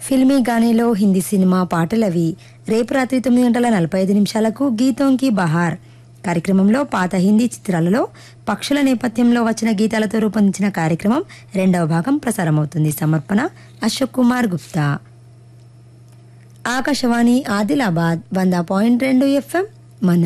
Filmy గానేలో Hindi cinema పాటలవి. రేపు రాత్రి 9:45 గీతోంకి బహార్ కార్యక్రమంలో పాత హిందీ చిత్రాలలో పక్షుల నేపథ్యంలో వచ్చిన గీతాలతో రూపొందించిన కార్యక్రమం 2వ భాగం ప్రసారమవుతుంది. సమర్పణ అశోక్ కుమార్ గుప్తా. ఆకాశవాణి ఆదిలాబాద్ 100.2 FM.